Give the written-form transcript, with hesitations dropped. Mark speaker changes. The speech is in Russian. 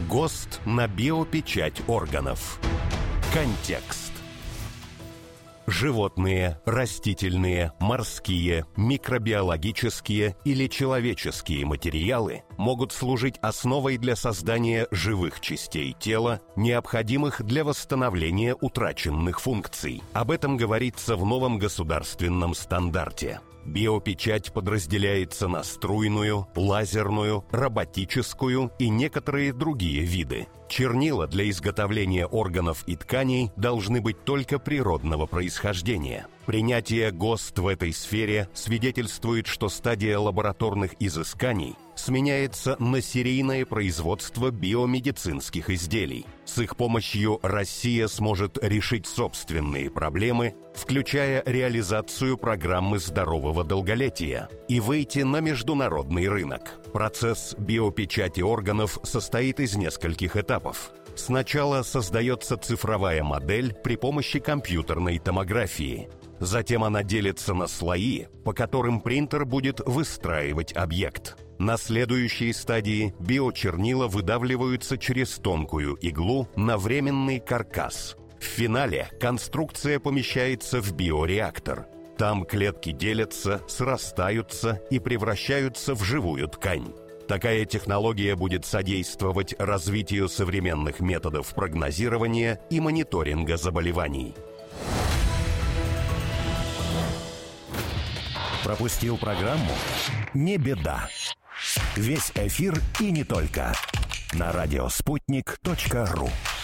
Speaker 1: ГОСТ на биопечать органов. Контекст. Животные, растительные, морские, микробиологические или человеческие материалы могут служить основой для создания живых частей тела, необходимых для восстановления утраченных функций. Об этом говорится в новом государственном стандарте. Биопечать подразделяется на струйную, лазерную, роботическую и некоторые другие виды. Чернила для изготовления органов и тканей должны быть только природного происхождения. Принятие ГОСТ в этой сфере свидетельствует, что стадия лабораторных изысканий сменяется на серийное производство биомедицинских изделий. С их помощью Россия сможет решить собственные проблемы, включая реализацию программы здорового долголетия, и выйти на международный рынок. Процесс биопечати органов состоит из нескольких этапов. Сначала создается цифровая модель при помощи компьютерной томографии. Затем она делится на слои, по которым принтер будет выстраивать объект. На следующей стадии биочернила выдавливаются через тонкую иглу на временный каркас. В финале конструкция помещается в биореактор. Там клетки делятся, срастаются и превращаются в живую ткань. Такая технология будет содействовать развитию современных методов прогнозирования и мониторинга заболеваний. Пропустил программу? Не беда. Весь эфир и не только на радиоспутник.ру.